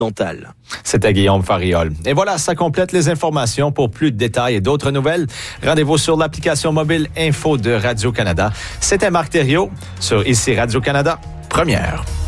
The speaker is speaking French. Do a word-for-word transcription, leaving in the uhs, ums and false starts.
Dental. C'était Guillaume Fariol. Et voilà, ça complète les informations. Pour plus de détails et d'autres nouvelles, rendez-vous sur l'application mobile Info de Radio-Canada. C'était Marc Thériault sur Ici Radio-Canada, première.